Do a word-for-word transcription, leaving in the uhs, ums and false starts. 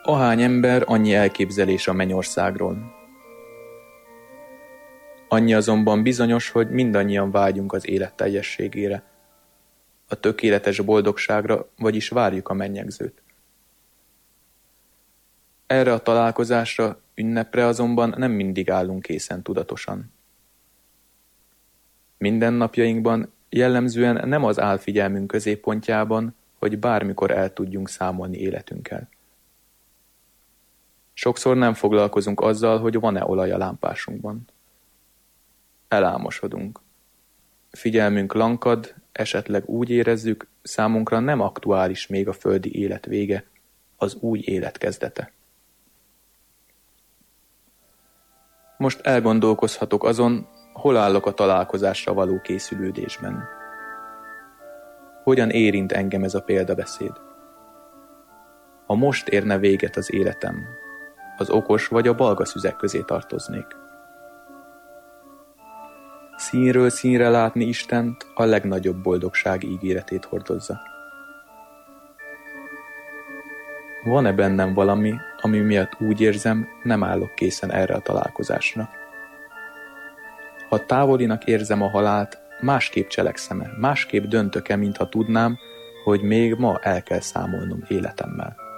Ahány ember, annyi elképzelés a mennyországról. Annyi azonban bizonyos, hogy mindannyian vágyunk az élet teljességére, a tökéletes boldogságra, vagyis várjuk a mennyegzőt. Erre a találkozásra, ünnepre azonban nem mindig állunk készen tudatosan. Mindennapjainkban jellemzően nem az áll figyelmünk középpontjában, hogy bármikor el tudjunk számolni életünkkel. Sokszor nem foglalkozunk azzal, hogy van-e olaj a lámpásunkban. Elálmosodunk. Figyelmünk lankad, esetleg úgy érezzük, számunkra nem aktuális még a földi élet vége, az új élet kezdete. Most elgondolkozhatok azon, hol állok a találkozásra való készülődésben. Hogyan érint engem ez a példabeszéd? Ha most érne véget az életem, az okos vagy a balga szüzek közé tartoznék. Színről színre látni Istent a legnagyobb boldogság ígéretét hordozza. Van-e bennem valami, ami miatt úgy érzem, nem állok készen erre a találkozásra? Ha távolinak érzem a halált, másképp cselekszem-e, másképp döntök-e, mintha tudnám, hogy még ma el kell számolnom életemmel.